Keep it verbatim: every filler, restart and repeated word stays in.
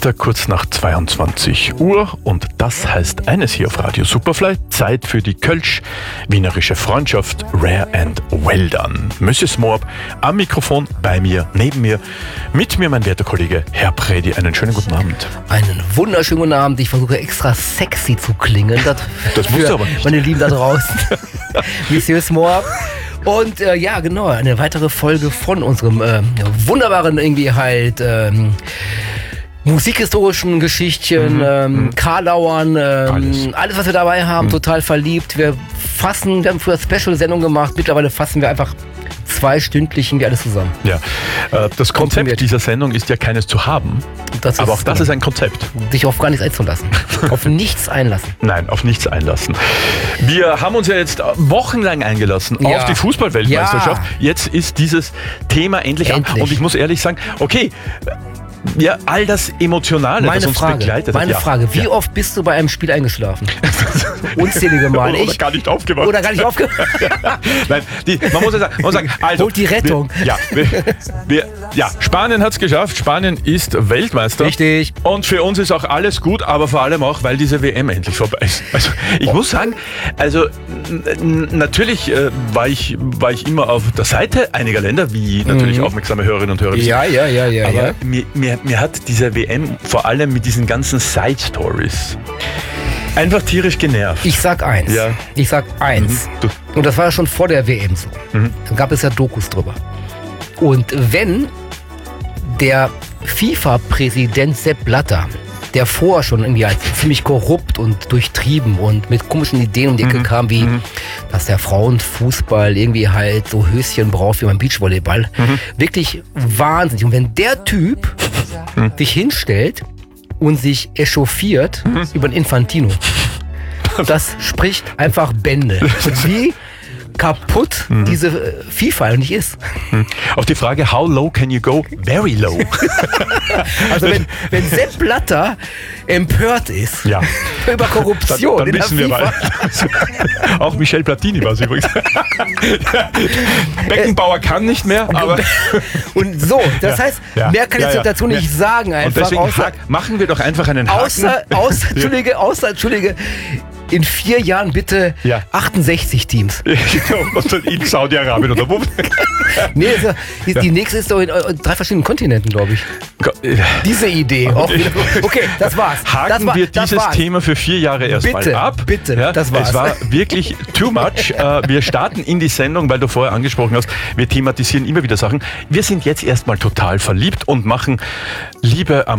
Dienstag kurz nach zweiundzwanzig Uhr und das heißt eines hier auf Radio Superfly: Zeit für die Kölsch-Wienerische Freundschaft Rare and Well Done. Monsieur Smorb am Mikrofon, bei mir, neben mir, mit mir mein werter Kollege Herr Predi. Einen schönen guten Abend. Einen wunderschönen guten Abend. Ich versuche extra sexy zu klingen. Das, das musst du aber nicht. Meine Lieben da draußen. Monsieur Smorb. Und äh, ja, genau, eine weitere Folge von unserem äh, wunderbaren irgendwie halt ähm, musikhistorischen Geschichtchen, mhm. ähm, Karlauern, ähm, alles. alles, was wir dabei haben, mhm. total verliebt. Wir fassen, wir haben früher Special-Sendung gemacht, mittlerweile fassen wir einfach zweistündlich irgendwie alles zusammen. Ja, äh, das Konzept dieser Sendung ist ja keines zu haben, das aber ist, auch das genau. ist ein Konzept. Sich auf gar nichts einzulassen. Auf nichts einlassen. Nein, auf nichts einlassen. Wir haben uns ja jetzt wochenlang eingelassen ja. auf die Fußball-Weltmeisterschaft. Ja. Jetzt ist dieses Thema endlich, endlich. ab. Und ich muss ehrlich sagen, okay, ja, all das Emotionale, meine das uns Frage, begleitet. Meine ja. Frage, wie ja. oft bist du bei einem Spiel eingeschlafen? Unzählige Male. Oder, oder gar nicht aufgewacht. Oder gar nicht aufgewacht. Nein, die, man muss ja sagen, man muss sagen also, holt die Rettung. Wir, ja, wir, wir, ja, Spanien hat es geschafft. Spanien ist Weltmeister. Richtig. Und für uns ist auch alles gut, aber vor allem auch, weil diese W M endlich vorbei ist. Also ich oh. muss sagen, also n- natürlich äh, war, ich, war ich immer auf der Seite einiger Länder, wie natürlich mhm. aufmerksame Hörerinnen und Hörer wissen. Ja, ja, ja, ja. Aber ja. Mir, mir, mir hat diese W M vor allem mit diesen ganzen Side-Stories einfach tierisch genervt. Ich sag eins. Ja. Ich sag eins. Mhm. Und das war ja schon vor der W M so. Mhm. Dann gab es ja Dokus drüber. Und wenn der FIFA-Präsident Sepp Blatter, der vorher schon irgendwie als ziemlich korrupt und durchtrieben und mit komischen Ideen um die Ecke mhm. kam, wie mhm. dass der Frauenfußball irgendwie halt so Höschen braucht wie beim Beachvolleyball. Mhm. Wirklich wahnsinnig. Und wenn der Typ mhm. sich hinstellt und sich echauffiert mhm. über den Infantino, das spricht einfach Bände. Wie kaputt mhm. diese FIFA nicht ist. Auf die Frage, how low can you go? Very low. Also wenn, wenn Sepp Blatter empört ist ja. über Korruption dann, dann in wissen der wir FIFA. Auch Michel Platini war es übrigens. Beckenbauer kann nicht mehr, aber... Und so, das ja. heißt, ja. mehr kann ich ja, ja. dazu nicht ja. sagen einfach. Und deswegen außer, machen wir doch einfach einen Haken. Außer, außer, Entschuldige, außer, Entschuldige, in vier Jahren bitte ja. achtundsechzig Teams. Und in Saudi-Arabien oder wo? Nee, also, die, ja. die nächste ist doch in, in drei verschiedenen Kontinenten, glaube ich. Diese Idee. Okay, okay das war's. Haken das war, wir dieses war's. Thema für vier Jahre erstmal bitte, ab. Bitte, ja, das war's. Es war wirklich too much. Wir starten in die Sendung, weil du vorher angesprochen hast, wir thematisieren immer wieder Sachen. Wir sind jetzt erstmal total verliebt und machen Liebe am